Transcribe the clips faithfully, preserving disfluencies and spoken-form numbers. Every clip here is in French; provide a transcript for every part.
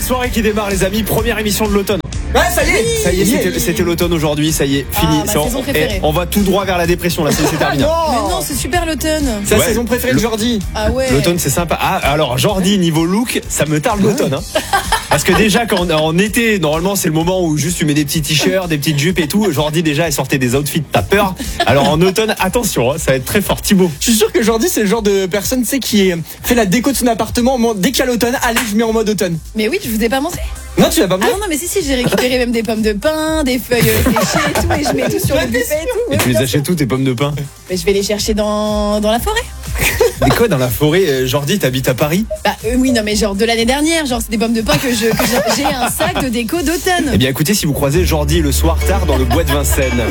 soirée qui démarre les amis, première émission de l'automne. Ouais, ça y est, oui, ça y est, c'était, oui. c'était l'automne aujourd'hui, ça y est, fini. Ah, ma saison préférée. On va tout droit vers la dépression là, c'est, c'est terminé. Mais non, c'est super l'automne. C'est la ouais. saison préférée de Jordi. Ah ouais. L'automne c'est sympa. Ah alors Jordi niveau look, ça me tarde l'automne. Hein. Parce que déjà quand en été, normalement c'est le moment où juste tu mets des petits t-shirts, des petites jupes et tout. Jordi déjà elle sortait des outfits, t'as peur. Alors en automne, attention, hein, ça va être très fort. Thibaut. Je suis sûr que Jordi c'est le genre de personne, tu sais, qui fait la déco de son appartement. Dès qu'il y a l'automne, allez, je mets en mode automne. Mais oui, je vous ai pas montré. Non, tu l'as pas montré. Ah non, non, mais si, si, j'ai récupéré même des pommes de pin, des feuilles séchées et tout, et je mets tout sur le buffet et tout. Et tu les achètes tout tes pommes de pin? Mais je vais les chercher dans, dans la forêt. Mais quoi dans la forêt? Jordi, t'habites à Paris? Bah euh, oui, non mais genre de l'année dernière, genre c'est des pommes de pin que je que j'ai, j'ai un sac de déco d'automne. Eh bien écoutez, si vous croisez Jordi le soir tard dans le bois de Vincennes,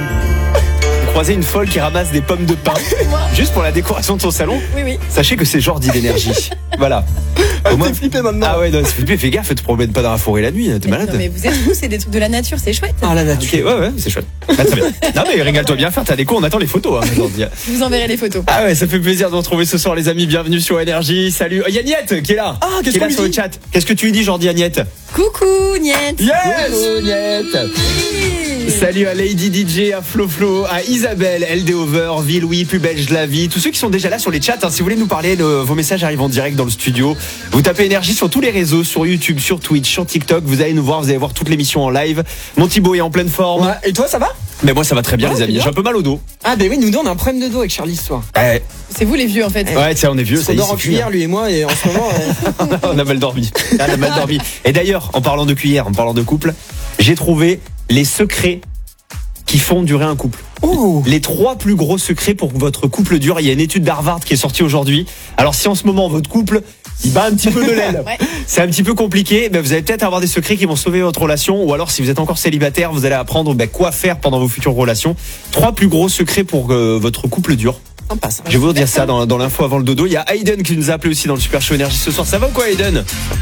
vous croisez une folle qui ramasse des pommes de pin juste pour la décoration de son salon, oui, oui. Sachez que c'est Jordi d'énergie. Voilà. Ah, t'es flippé maintenant. Ah ouais, non, c'est flippé, fais gaffe, te promène pas dans la forêt la nuit, t'es mais malade. Non mais vous êtes fous, c'est des trucs de la nature, c'est chouette. Ah la nature. Ok, ouais, ouais, c'est chouette. Bah, très bien. Non mais régale-toi bien, faire ta déco, on attend les photos hein, Jordi. Je vous enverrai les photos. Ah ouais, ça fait plaisir de vous retrouver ce soir les amis, bienvenue sur Énergie. Salut. Il y a Niette qui est là. Ah, qu'est-ce qui est là qu'on sur lui le dit chat. Qu'est-ce que tu lui dis Jordi à Niette? Coucou Niette. Yes Coucou Niette. Salut à Lady D J, à Flo Flo, à Isabelle, L D Over, Villouis, plus belge de la vie, tous ceux qui sont déjà là sur les chats. Hein, si vous voulez nous parler, le, vos messages arrivent en direct dans le studio. Vous tapez Énergie sur tous les réseaux, sur YouTube, sur Twitch, sur TikTok. Vous allez nous voir, vous allez voir toute l'émission en live. Mon Thibaut est en pleine forme. Ouais. Et toi, ça va? Mais moi, ça va très bien, ouais, les amis. J'ai un peu mal au dos. Ah, ben oui, nous deux, on a un problème de dos avec Charlie ce soir. Ouais. C'est vous les vieux en fait. Ouais, tiens, on est vieux. Ça on dort en cuillère, lui et moi, et en ce moment. Euh... on a mal dormi. On a mal dormi. Et d'ailleurs, en parlant de cuillère, en parlant de couple, j'ai trouvé les secrets qui font durer un couple. Oh. Les trois plus gros secrets pour que votre couple dure. Il y a une étude d'Harvard qui est sortie aujourd'hui. Alors si en ce moment votre couple il bat un petit peu de l'aile, ouais. C'est un petit peu compliqué, mais vous allez peut-être avoir des secrets qui vont sauver votre relation. Ou alors si vous êtes encore célibataire, vous allez apprendre bah, quoi faire pendant vos futures relations. Trois plus gros secrets pour que votre couple dure. Sympa, ça. Je vais vous dire ça dans, dans l'info avant le dodo. Il y a Aiden qui nous a appelé aussi dans le Super Show Énergie ce soir. Ça va ou quoi Aiden?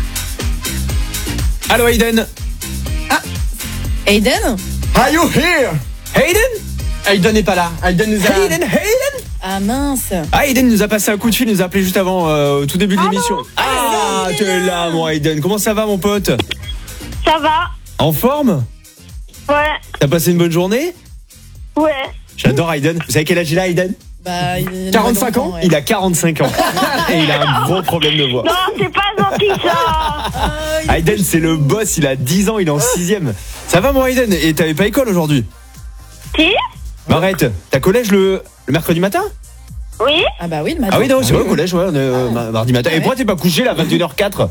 Allô Aiden? Ah Aiden? Are you here? Aiden? Aiden n'est pas là. Aiden nous a... Aiden, Aiden? Ah mince. Ah, Aiden nous a passé un coup de fil, nous a appelé juste avant, euh, au tout début de ah l'émission. Non. Ah, ah t'es là, mon Aiden. Comment ça va, mon pote? Ça va. En forme? Ouais. T'as passé une bonne journée? Ouais. J'adore Aiden. Vous savez quel âge il a, Aiden? Bah, il quarante-cinq ans, ouais. Il a quarante-cinq ans. Et il a un gros problème de voix. Non, c'est pas gentil ça. euh, Aiden, c'est le boss, il a dix ans, il est en sixième. Ça va, mon Aiden? Et t'avais pas école aujourd'hui? Si. Bah, arrête, t'as collège le, le mercredi matin? Oui. Ah bah oui, le matin. Ah oui, non, c'est Ah vrai, oui, au collège, ouais, on est euh, Ah. mardi matin. Ah Et ouais. pourquoi t'es pas couché là, à vingt et une heures quatre?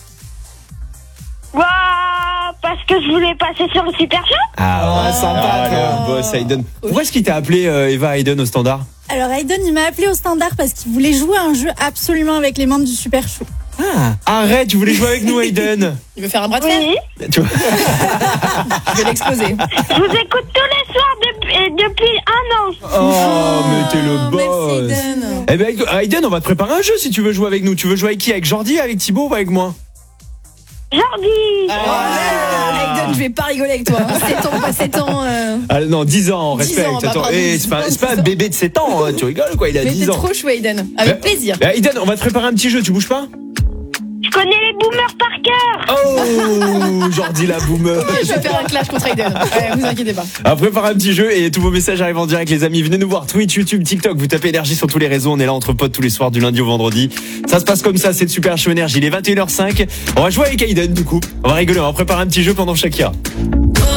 Bah, parce que je voulais passer sur le Super Show. Ah, Ah, sympa, toi. le boss Aiden. Pourquoi est-ce qu'il t'a appelé, euh, Eva Aiden, au standard? Alors Aiden, il m'a appelé au standard parce qu'il voulait jouer à un jeu absolument avec les membres du Super Show. Ah, arrête, tu voulais jouer avec nous, Aiden? Il veut faire un bras de fer. Oui. Tu vois? Je vais l'exploser. Je vous écoute tous les soirs depuis, depuis un an. Oh, mais t'es le Merci boss. Aiden. Eh ben, Aiden, on va te préparer un jeu si tu veux jouer avec nous. Tu veux jouer avec qui? Avec Jordi, avec Thibaut ou avec moi? Jordi. Ah, Aiden, je vais pas rigoler avec toi. Hein. sept ans, pas sept ans. Euh... Ah non, dix ans, dix respecte. ans, bah, Attends, pardon, eh, c'est pas, c'est pas un dix ans. bébé de sept ans, hein. Tu rigoles quoi, il a Mais dix t'es ans. trop chou Aiden. Avec Bah, plaisir. bah, Aiden, on va te préparer un petit jeu, tu bouges pas? Je connais les boomers par cœur. Oh, Jordi la boomer. Je vais faire un clash contre Aiden. Ouais, vous inquiétez pas. On prépare un petit jeu et tous vos messages arrivent en direct, les amis. Venez nous voir, Twitch, YouTube, TikTok. Vous tapez Énergie sur tous les réseaux. On est là entre potes tous les soirs du lundi au vendredi. Ça se passe comme ça, c'est le Super Show Énergie. Il est vingt et une heures cinq. On va jouer avec Aiden du coup. On va rigoler, on va préparer un petit jeu pendant Shakira.